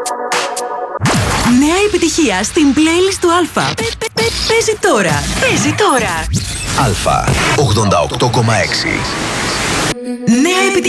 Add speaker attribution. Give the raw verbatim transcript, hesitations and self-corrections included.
Speaker 1: Νέα επιτυχία στην playlist του Αλφα. Παίζει τώρα. Παίζει τώρα.
Speaker 2: Αλφα ογδόντα οκτώ κόμμα έξι.
Speaker 1: Νέα επιτυχία.